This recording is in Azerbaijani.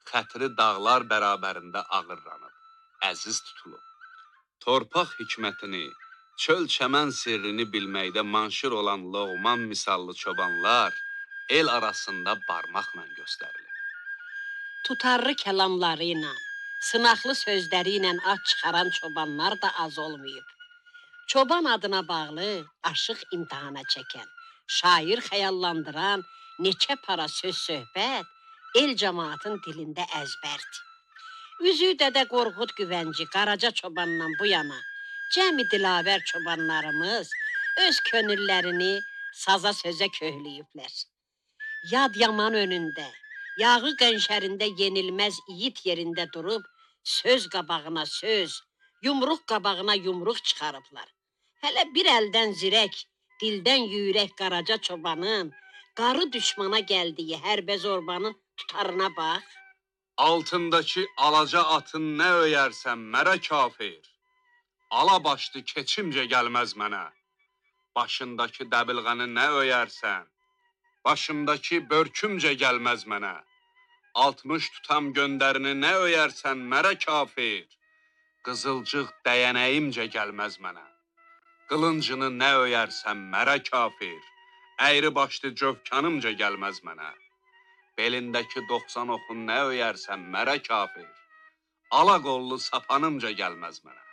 xətri dağlar bərabərində ağırlanıb, əziz tutulub. Torpaq hikmətini, çöl-çəmən sirrini bilməkdə manşur olan Loğman misallı çobanlar el arasında barmaqla göstərilir. Tutarlı kəlamları ilə, sınaqlı sözləri ilə ad çıxaran çobanlar da az olmayıb. Çoban adına bağlı aşıq imtihana çəkən, şair xəyallandıran neçə para söz-söhbət el cəmaatın dilində əzbərdir. Üzü Dədə Qorqud Güvənci, Qaraca çobandan bu yana, cəmi dilavər çobanlarımız öz könüllərini saza sözə köhləyiblər. Yad yaman önündə, yağı qənşərində yenilməz yiğit yerində durub, söz qabağına söz, yumruq qabağına yumruq çıxarıblar. Hələ bir əldən zirək, dildən yüyrək Qaraca çobanın, qarı düşmana gəldiyi hərbə zorbanın tutarına bax. Altındakı alaca atın nə öyərsən mərə kafir, ala başlı keçimcə gəlməz mənə. Başındakı dəbilğəni nə öyərsən, başımdakı börkümcə gəlməz mənə. 60 tutam göndərini nə öyərsən mərə kafir, qızılcıq dəyənəyimcə gəlməz mənə. Qılıncını nə öyərsən mərə kafir, əyri başlı cövkanımca gəlməz mənə. Belindəki 90 oxun nə öyərsən mərə kafir, ala qollu sapanımca gəlməz mənə.